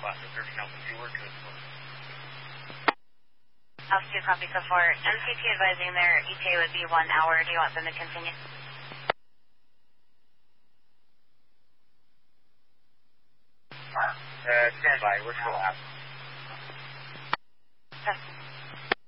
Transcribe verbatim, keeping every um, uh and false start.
Alaska thirty Alpha Zero to Alpha two, copy so far. M C T advising their E T A would be one hour. Do you want them to continue? Uh, stand by. We're still out. Okay.